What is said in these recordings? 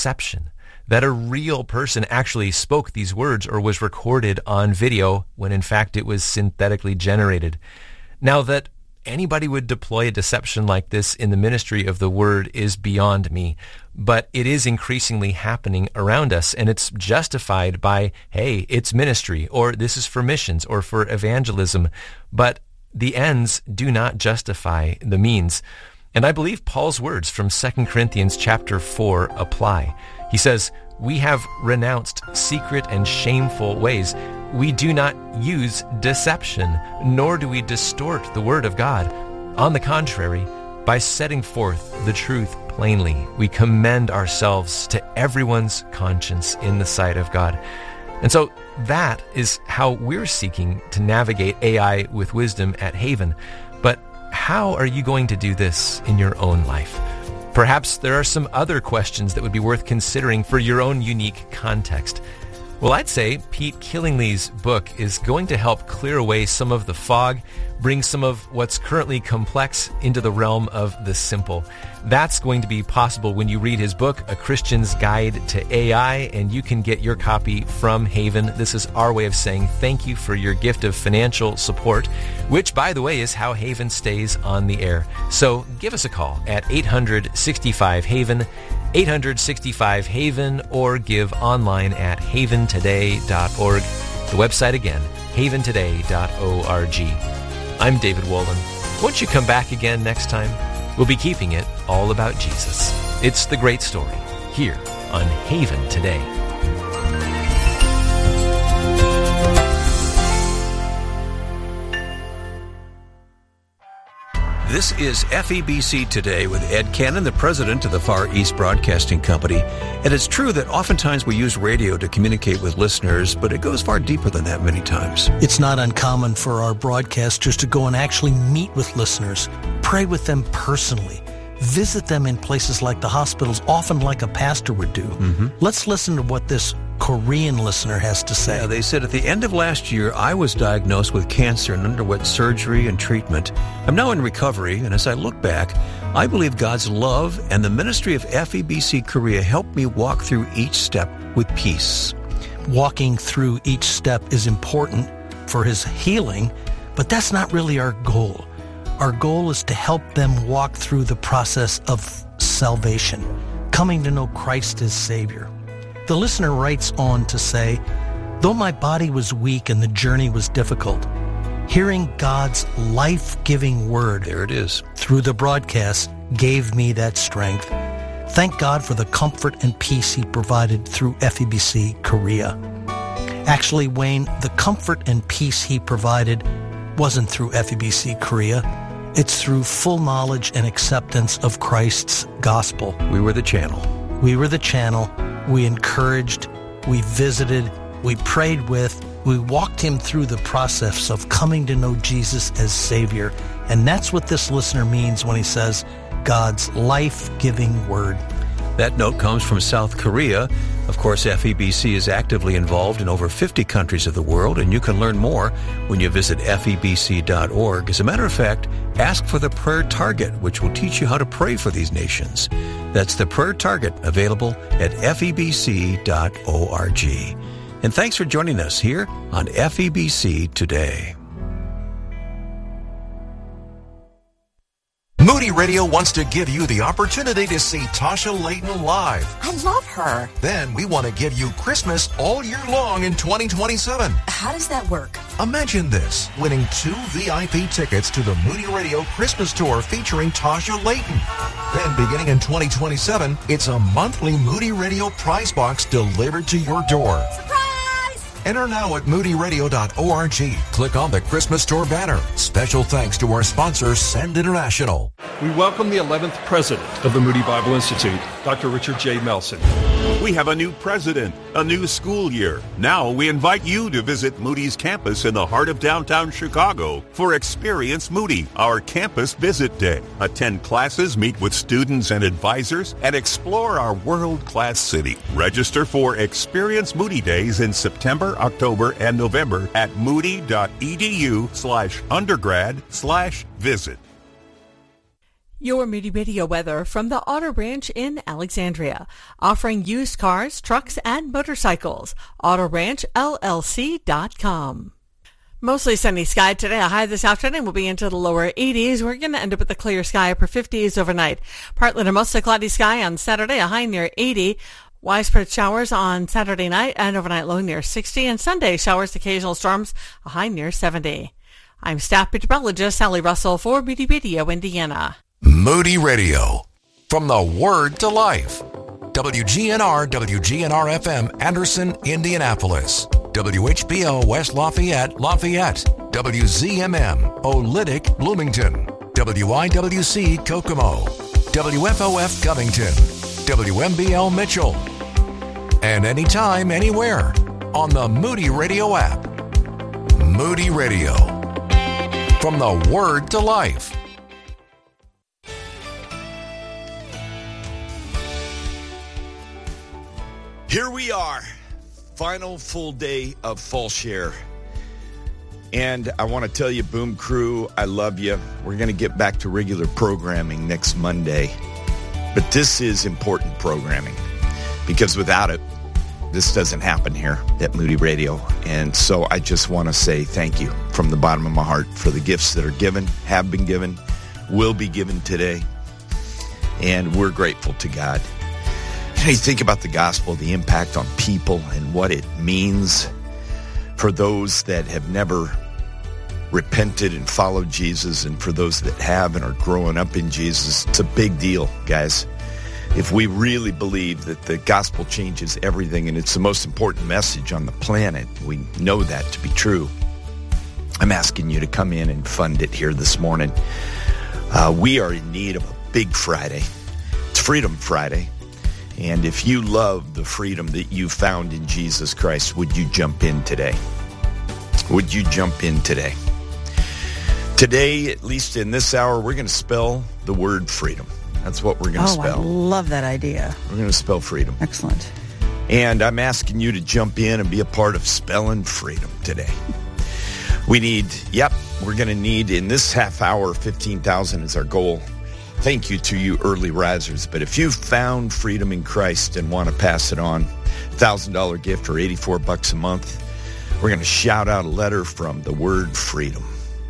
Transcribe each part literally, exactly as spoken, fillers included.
deception, that a real person actually spoke these words or was recorded on video when in fact it was synthetically generated. Now, that anybody would deploy a deception like this in the ministry of the word is beyond me, but it is increasingly happening around us, and it's justified by, hey, it's ministry, or this is for missions, or for evangelism, but the ends do not justify the means. And I believe Paul's words from Second Corinthians chapter four apply. He says, we have renounced secret and shameful ways. We do not use deception, nor do we distort the word of God. On the contrary, by setting forth the truth plainly, we commend ourselves to everyone's conscience in the sight of God. And so that is how we're seeking to navigate A I with wisdom at Haven. But how are you going to do this in your own life? Perhaps there are some other questions that would be worth considering for your own unique context. Well, I'd say Pete Killingly's book is going to help clear away some of the fog, bring some of what's currently complex into the realm of the simple. That's going to be possible when you read his book, A Christian's Guide to A I, and you can get your copy from Haven. This is our way of saying thank you for your gift of financial support, which, by the way, is how Haven stays on the air. So give us a call at eight hundred sixty-five Haven, eight hundred sixty-five Haven, or give online at haven today dot org. The website again, haven today dot org. I'm David Wolin. Won't you come back again next time? We'll be keeping it all about Jesus. It's the great story here on Haven Today. This is F E B C Today with Ed Cannon, the president of the Far East Broadcasting Company. And it's true that oftentimes we use radio to communicate with listeners, but it goes far deeper than that many times. It's not uncommon for our broadcasters to go and actually meet with listeners, pray with them personally, visit them in places like the hospitals, often like a pastor would do. Mm-hmm. Let's listen to what this Korean listener has to say. Yeah, they said, at the end of last year, I was diagnosed with cancer and underwent surgery and treatment. I'm now in recovery, and as I look back, I believe God's love and the ministry of F E B C Korea helped me walk through each step with peace. Walking through each step is important for his healing, but that's not really our goal. Our goal is to help them walk through the process of salvation, coming to know Christ as Savior. The listener writes on to say, though my body was weak and the journey was difficult, hearing God's life-giving word, there it is, through the broadcast gave me that strength. Thank God for the comfort and peace he provided through F E B C Korea. Actually, Wayne, the comfort and peace he provided wasn't through F E B C Korea. It's through full knowledge and acceptance of Christ's gospel. We were the channel. We were the channel. We encouraged, we visited, we prayed with, we walked him through the process of coming to know Jesus as Savior. And that's what this listener means when he says God's life-giving word. That note comes from South Korea. Of course, F E B C is actively involved in over fifty countries of the world, and you can learn more when you visit F E B C dot org. As a matter of fact, ask for the Prayer Target, which will teach you how to pray for these nations. That's the Prayer Target, available at F E B C dot org. And thanks for joining us here on F E B C Today. Moody Radio wants to give you the opportunity to see Tasha Layton live. I love her. Then we want to give you Christmas all year long in twenty twenty-seven. How does that work? Imagine this, winning two V I P tickets to the Moody Radio Christmas Tour featuring Tasha Layton. Then beginning in twenty twenty-seven, it's a monthly Moody Radio prize box delivered to your door. Surprise! Enter now at moody radio dot org. Click on the Christmas Tour banner. Special thanks to our sponsor, Send International. We welcome the eleventh president of the Moody Bible Institute, Doctor Richard J. Melson. We have a new president, a new school year. Now we invite you to visit Moody's campus in the heart of downtown Chicago for Experience Moody, our campus visit day. Attend classes, meet with students and advisors, and explore our world-class city. Register for Experience Moody Days in September, October, and November at moody.edu slash undergrad slash visit. Your Moody Radio weather from the Auto Ranch in Alexandria, offering used cars, trucks, and motorcycles. auto ranch L L C dot com. Mostly sunny sky today. A high this afternoon will be into the lower eighties. We're going to end up with a clear sky, upper fifties overnight. Partly to mostly cloudy sky on Saturday, a high near eighty. Widespread showers on Saturday night and overnight low near sixty. And Sunday, showers, occasional storms, a high near seventy. I'm staff meteorologist Sally Russell for Moody Radio, Indiana. Moody Radio, from the Word to Life. W G N R, W G N R F M, Anderson, Indianapolis. W H B O, West Lafayette, Lafayette. W Z M M, Olytic, Bloomington. W I W C, Kokomo. W F O F, Covington. W M B L, Mitchell. And anytime, anywhere, on the Moody Radio app. Moody Radio, from the Word to Life. Here we are, final full day of Fall Share. And I want to tell you, Boom Crew, I love you. We're going to get back to regular programming next Monday. But this is important programming because without it, this doesn't happen here at Moody Radio. And so I just want to say thank you from the bottom of my heart for the gifts that are given, have been given, will be given today. And we're grateful to God. You know, you think about the gospel, the impact on people and what it means for those that have never repented and followed Jesus, and for those that have and are growing up in Jesus. It's a big deal, guys. If we really believe that the gospel changes everything and it's the most important message on the planet, we know that to be true. I'm asking you to come in and fund it here this morning. Uh, we are in need of a big Friday. It's Freedom Friday. And if you love the freedom that you found in Jesus Christ, would you jump in today? Would you jump in today? Today, at least in this hour, we're going to spell the word freedom. That's what we're going to oh, spell. I love that idea. We're going to spell freedom. Excellent. And I'm asking you to jump in and be a part of spelling freedom today. We need, yep, we're going to need in this half hour, fifteen thousand is our goal. Thank you to you early risers. But if you've found freedom in Christ and want to pass it on, one thousand dollars gift or eighty-four bucks a month, we're going to shout out a letter from the word freedom.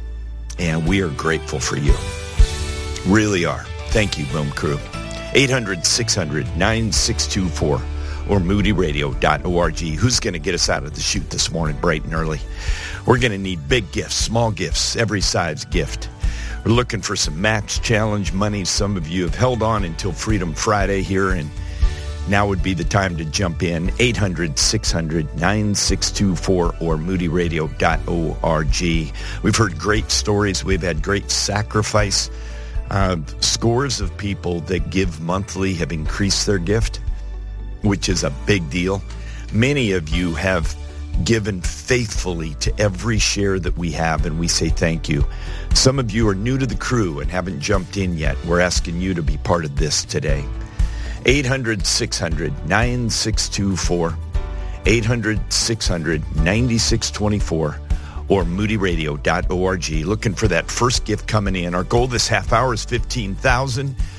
And we are grateful for you. Really are. Thank you, Boom Crew. eight hundred, six hundred, nine six two four or moody radio dot org. Who's going to get us out of the chute this morning bright and early? We're going to need big gifts, small gifts, every size gift. We're looking for some Max Challenge money. Some of you have held on until Freedom Friday here, and now would be the time to jump in. eight hundred, six hundred, nine six two four or moody radio dot org. We've heard great stories. We've had great sacrifice. Uh, scores of people that give monthly have increased their gift, which is a big deal. Many of you have given faithfully to every share that we have, and we say thank you. Some of you are new to the crew and haven't jumped in yet. We're asking you to be part of this today. eight hundred, six hundred, nine six two four, eight hundred, six hundred, nine six two four, or moody radio dot org. Looking for that first gift coming in. Our goal this half hour is fifteen thousand dollars.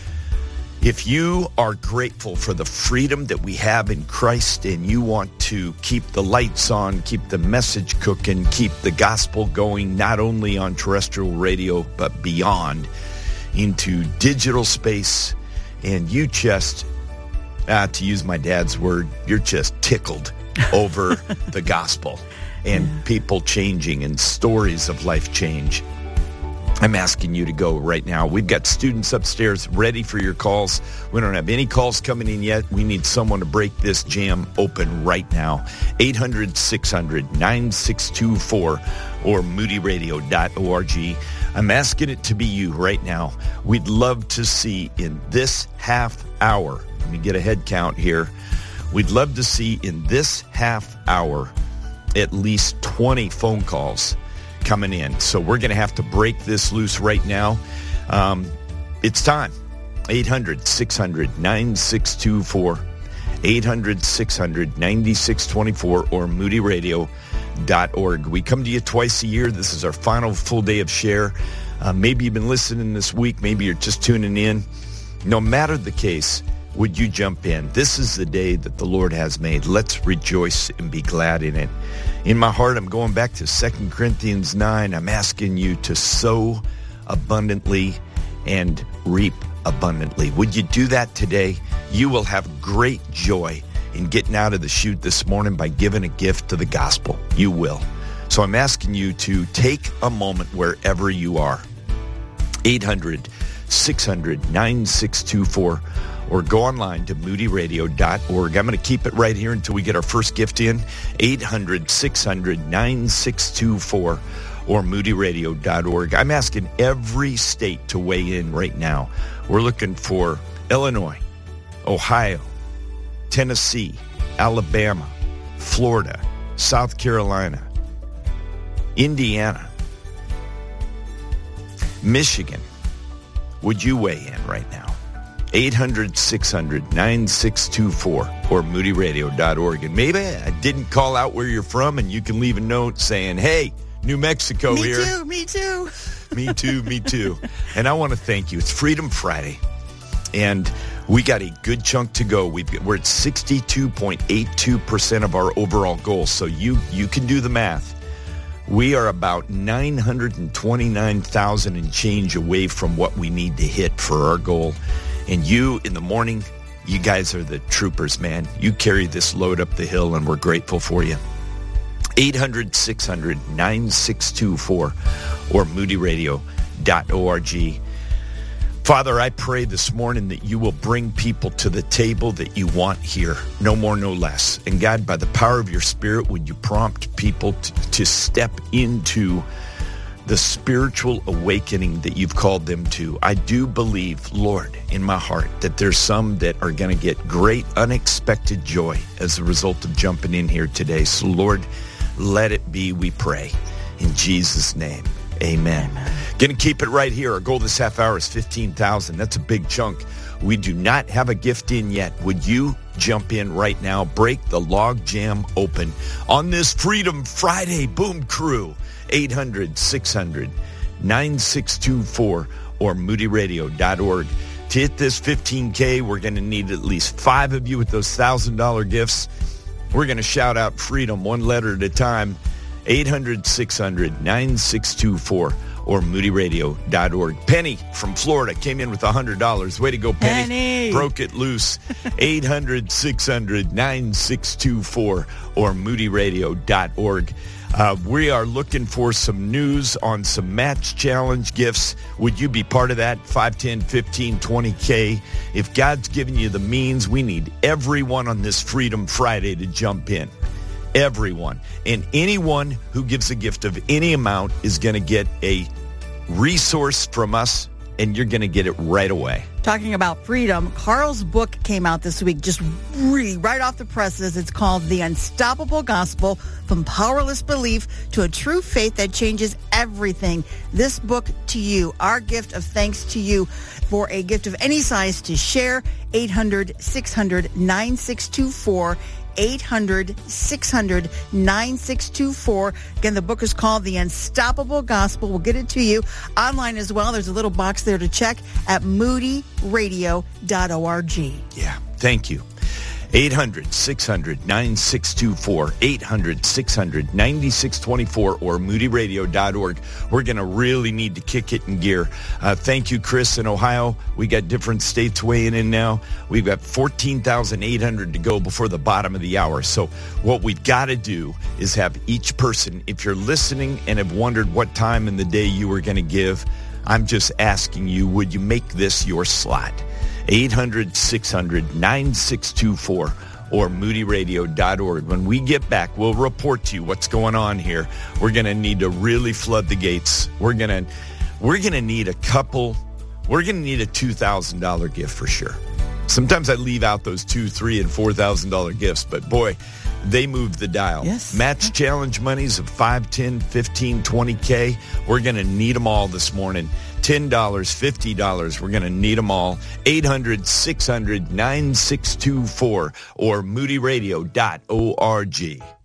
If you are grateful for the freedom that we have in Christ and you want to keep the lights on, keep the message cooking, keep the gospel going, not only on terrestrial radio, but beyond into digital space, and you just, uh, to use my dad's word, you're just tickled over the gospel and people changing and stories of life change, I'm asking you to go right now. We've got students upstairs ready for your calls. We don't have any calls coming in yet. We need someone to break this jam open right now. eight hundred, six hundred, nine six two four or moody radio dot org. I'm asking it to be you right now. We'd love to see in this half hour, let me get a head count here. We'd love to see in this half hour at least twenty phone calls coming in. So we're going to have to break this loose right now. Um, it's time. eight hundred, six hundred, nine six two four, eight hundred, six hundred, nine six two four, or moody radio dot org. We come to you twice a year. This is our final full day of share. Uh, maybe you've been listening this week. Maybe you're just tuning in. No matter the case, would you jump in? This is the day that the Lord has made. Let's rejoice and be glad in it. In my heart, I'm going back to Second Corinthians nine. I'm asking you to sow abundantly and reap abundantly. Would you do that today? You will have great joy in getting out of the chute this morning by giving a gift to the gospel. You will. So I'm asking you to take a moment wherever you are. eight hundred, six hundred, nine six two four or go online to moody radio dot org. I'm going to keep it right here until we get our first gift in. eight hundred, six hundred, nine six two four or moody radio dot org. I'm asking every state to weigh in right now. We're looking for Illinois, Ohio, Tennessee, Alabama, Florida, South Carolina, Indiana, Michigan. Would you weigh in right now? eight hundred, six hundred, nine six two four or moody radio dot org. And maybe I didn't call out where you're from, and you can leave a note saying, hey, New Mexico me here. Me too, me too. Me too, me too. And I want to thank you. It's Freedom Friday, and we got a good chunk to go. We've, we're at sixty-two point eight two percent of our overall goal, so you, you can do the math. We are about nine hundred twenty-nine thousand and change away from what we need to hit for our goal. And you, in the morning, you guys are the troopers, man. You carry this load up the hill, and we're grateful for you. eight hundred, six hundred, nine six two four or moody radio dot org. Father, I pray this morning that you will bring people to the table that you want here, no more, no less. And God, by the power of your Spirit, would you prompt people to, to step into the spiritual awakening that you've called them to. I do believe, Lord, in my heart, that there's some that are going to get great unexpected joy as a result of jumping in here today. So, Lord, let it be, we pray. In Jesus' name, amen. amen. Going to keep it right here. Our goal this half hour is fifteen thousand dollars. That's a big chunk. We do not have a gift in yet. Would you jump in right now? Break the log jam open on this Freedom Friday. Boom crew. eight hundred, six hundred, nine six two four or moody radio dot org. To hit this fifteen K, we're going to need at least five of you with those one thousand dollars gifts. We're going to shout out freedom one letter at a time. eight hundred, six hundred, nine six two four or moody radio dot org. Penny from Florida came in with one hundred dollars. Way to go, Penny. Penny. Broke it loose. eight hundred, six hundred, nine six two four or moody radio dot org. Uh, we are looking for some news on some match challenge gifts. Would you be part of that? five, ten, fifteen, twenty K. If God's given you the means, we need everyone on this Freedom Friday to jump in. Everyone. And anyone who gives a gift of any amount is going to get a resource from us, and you're going to get it right away. Talking about freedom, Carl's book came out this week, just really right off the presses. It's called The Unstoppable Gospel, From Powerless Belief to a True Faith That Changes Everything. This book to you, our gift of thanks to you for a gift of any size to share. eight hundred, six hundred, nine six two four eight hundred, six hundred, nine six two four. Again, the book is called The Unstoppable Gospel. We'll get it to you online as well. There's a little box there to check at moody radio dot org. Yeah, thank you. eight hundred, six hundred, nine six two four, eight hundred, six hundred, nine six two four or moody radio dot org. We're going to really need to kick it in gear. Uh, thank you, Chris, in Ohio. We got different states weighing in now. We've got fourteen thousand eight hundred to go before the bottom of the hour. So what we've got to do is have each person, if you're listening and have wondered what time in the day you were going to give, I'm just asking you, would you make this your slot? eight hundred, six hundred, nine six two four or moody radio dot org. When we get back, we'll report to you what's going on here. We're going to need to really flood the gates. We're going to we're going to need a couple. We're going to need a two thousand dollars gift for sure. Sometimes I leave out those two, three, and four thousand dollars gifts, but boy, they move the dial. Yes. Match challenge monies of five, ten, fifteen, twenty K. We're going to need them all this morning. ten dollars, fifty dollars. We're going to need them all. eight hundred, six hundred, nine six two four or moody radio dot org.